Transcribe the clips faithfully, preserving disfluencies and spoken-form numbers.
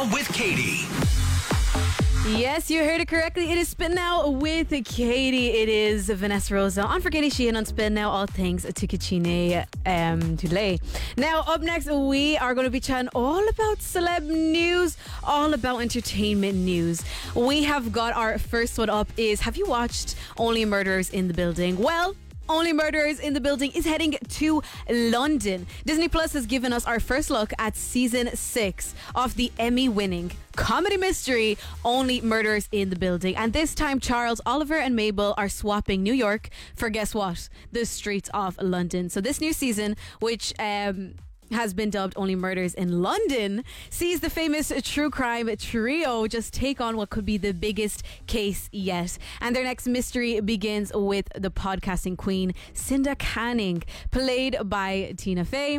Now with Katie. Yes, you heard it correctly. It is Spin Now with Katie. It is Vanessa Rosa on for Katie Sheehan on Spin Now. All things to Kachine um, today. Now, up next, we are going to be chatting all about celeb news, all about entertainment news. We have got our first one up is, have you watched Only Murders in the Building? Well, Only Murders in the Building is heading to London. Disney Plus has given us our first look at season six of the Emmy-winning comedy mystery Only Murders in the Building. And this time, Charles, Oliver and Mabel are swapping New York for, guess what? The streets of London. So this new season, which um, has been dubbed Only Murders in London, sees the famous true crime trio just take on what could be the biggest case yet. And their next mystery begins with the podcasting queen, Cinda Canning, played by Tina Fey,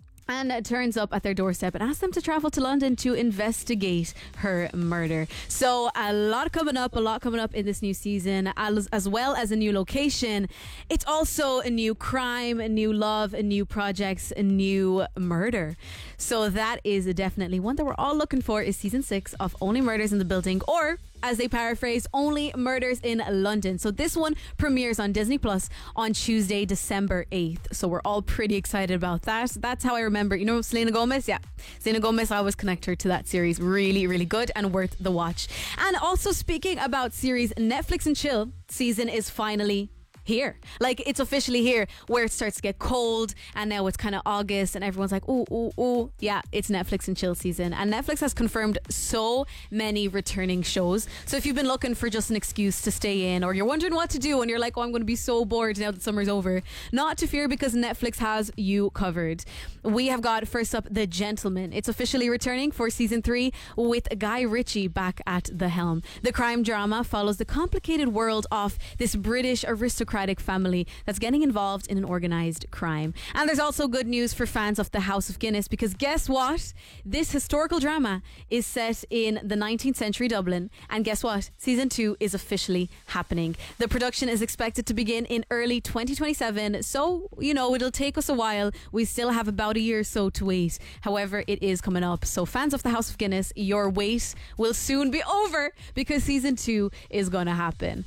and turns up at their doorstep and asks them to travel to London to investigate her murder. So a lot coming up, a lot coming up in this new season, as, as well as a new location. It's also a new crime, a new love, a new projects, a new murder. So that is definitely one that we're all looking for, is season six of Only Murders in the Building, or as they paraphrase, Only Murders in London. So this one premieres on Disney Plus on Tuesday, December eighth. So we're all pretty excited about that. That's how I remember, you know, Selena Gomez? Yeah. Selena Gomez, I always connect her to that series. Really, really good and worth the watch. And also, speaking about series, Netflix and Chill season is finally here. Like, it's officially here, where it starts to get cold, and now it's kind of August and everyone's like, ooh, ooh, ooh. Yeah, it's Netflix and Chill season. And Netflix has confirmed so many returning shows. So if you've been looking for just an excuse to stay in, or you're wondering what to do and you're like, oh, I'm going to be so bored now that summer's over, not to fear, because Netflix has you covered. We have got, first up, The Gentleman. It's officially returning for season three with Guy Ritchie back at the helm. The crime drama follows the complicated world of this British aristocratic family that's getting involved in an organised crime. And there's also good news for fans of the House of Guinness, because guess what? This historical drama is set in the nineteenth century Dublin, and guess what? Season two is officially happening. The production is expected to begin in early twenty twenty-seven, so, you know, it'll take us a while. We still have about a year or so to wait. However, it is coming up. So fans of the House of Guinness, your wait will soon be over, because season two is going to happen.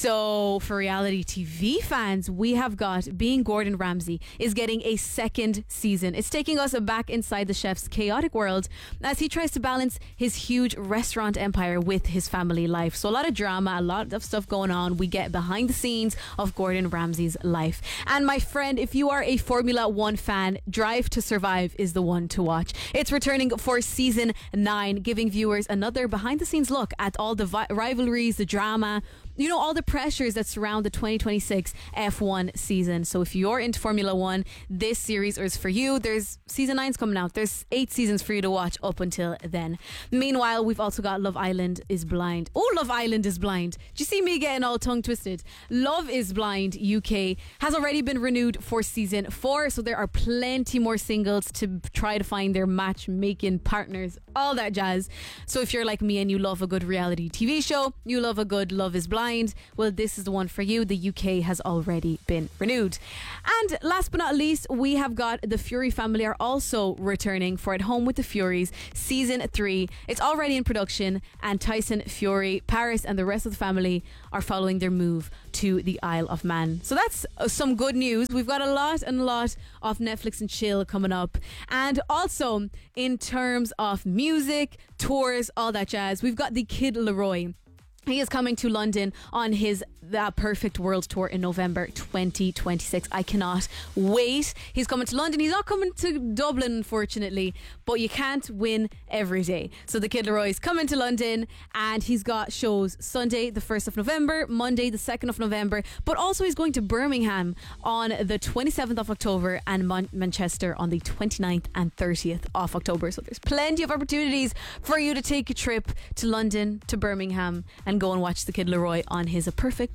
So for reality T V fans, we have got Being Gordon Ramsay is getting a second season. It's taking us back inside the chef's chaotic world as he tries to balance his huge restaurant empire with his family life. So a lot of drama, a lot of stuff going on. We get behind the scenes of Gordon Ramsay's life. And my friend, if you are a Formula One fan, Drive to Survive is the one to watch. It's returning for season nine, giving viewers another behind the scenes look at all the vi- rivalries, the drama, you know, all the pressures that surround the twenty twenty-six F one season. So if you're into Formula One, this series is for you. There's season nine's coming out. There's eight seasons for you to watch up until then. Meanwhile, we've also got Love Island is Blind. Oh, Love Island is Blind. Do you see me getting all tongue twisted? Love is Blind U K has already been renewed for season four. So there are plenty more singles to try to find their matchmaking partners, all that jazz. So if you're like me and you love a good reality T V show, you love a good Love is Blind, well, this is the one for you. The U K has already been renewed. And last but not least, we have got The Fury family are also returning for At Home with the Furies season three. It's already in production, and Tyson Fury, Paris and the rest of the family are following their move to the Isle of Man. So that's uh, some good news. We've got a lot and a lot of Netflix and Chill coming up. And also, in terms of music, tours, all that jazz, we've got the Kid Laroi. He is coming to London on his The Perfect World Tour in November twenty twenty-six. I cannot wait. He's coming to London. He's not coming to Dublin, unfortunately, but you can't win every day. So the Kid Laroi is coming to London, and he's got shows Sunday the first of November, Monday the second of November, but also he's going to Birmingham on the twenty-seventh of October and Mon- Manchester on the twenty-ninth and thirtieth of October. So there's plenty of opportunities for you to take a trip to London, to Birmingham, and go and watch the Kid Laroi on his A Perfect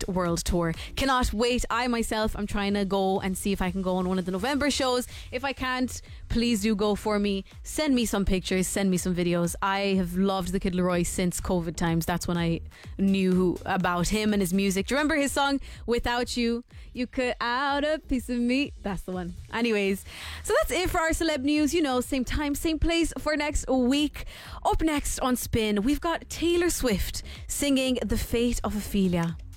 Perfect World Tour. Cannot wait. I myself am trying to go and see if I can go on one of the November shows. If I can't, please do go for me. Send me some pictures, send me some videos. I have loved the Kid Laroi since COVID times. That's when I knew about him and his music. Do you remember his song Without You? You cut out a piece of me. That's the one. Anyways, so that's it for our celeb news. You know, same time, same place for next week. Up next on Spin, we've got Taylor Swift singing The Fate of Ophelia.